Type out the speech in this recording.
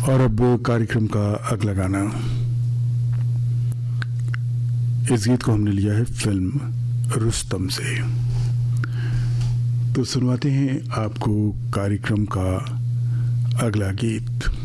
और अब कार्यक्रम का अगला गाना। इस गीत को हमने लिया है फिल्म रुस्तम से। तो सुनवाते हैं आपको कार्यक्रम का अगला गीत।